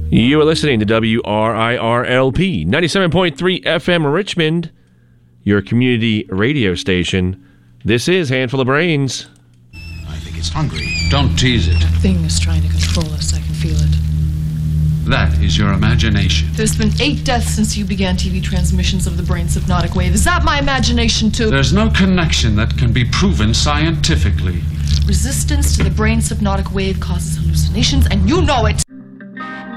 You are listening to WRIRLP 97.3 FM Richmond, your community radio station. This is Handful of Brains. I think it's hungry. Don't tease it. That thing is trying to control us. I can feel it. That is your imagination. There's been 8 deaths since you began TV transmissions of the brain's hypnotic wave. Is that my imagination too? There's no connection that can be proven scientifically. Resistance to the brain's hypnotic wave causes hallucinations, and you know it.